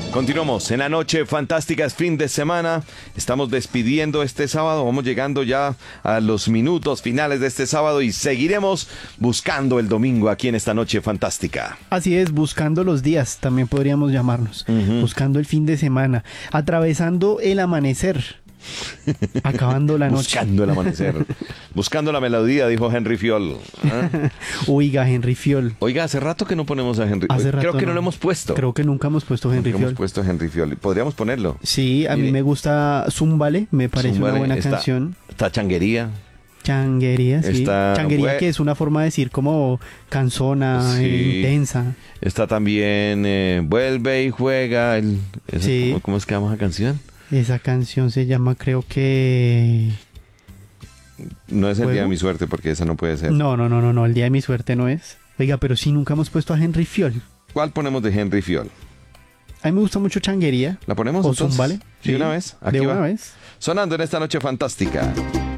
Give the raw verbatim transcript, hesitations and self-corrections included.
Continuamos en la noche fantástica, es fin de semana. Estamos despidiendo este sábado. Vamos llegando ya a los minutos finales de este sábado y seguiremos buscando el domingo aquí en esta noche fantástica. Así es, buscando los días, también podríamos llamarnos. Uh-huh. Buscando el fin de semana, atravesando el amanecer. Acabando la noche. Buscando el amanecer. Buscando la melodía, dijo Henry Fiol. ¿Ah? Oiga, Henry Fiol. Oiga, hace rato que no ponemos a Henry. Hace Creo rato que no. no lo hemos puesto. Creo que nunca hemos puesto a Henry nunca Fiol. hemos puesto a Henry Fiol. Podríamos ponerlo. Sí, a Mire. mí me gusta Zúmbale, me parece Zúmbale, una buena está, canción. Está Changuería. Changuería, sí. Está, Changuería, bue- que es una forma de decir como canzona, Sí. eh, intensa. Está también eh, Vuelve y juega. El, ese- Sí. ¿cómo, ¿Cómo es que llama esa canción? Esa canción se llama, creo que... No es el ¿Juego? día de mi suerte porque esa no puede ser. No, no, no, no, no, el día de mi suerte no es. Oiga, pero sí, nunca hemos puesto a Henry Fiol. ¿Cuál ponemos de Henry Fiol? A mí me gusta mucho Changuería. ¿La ponemos ¿O entonces? Zúmbale? ¿De Sí, una vez? de Aquí una va. vez. Sonando en esta noche fantástica.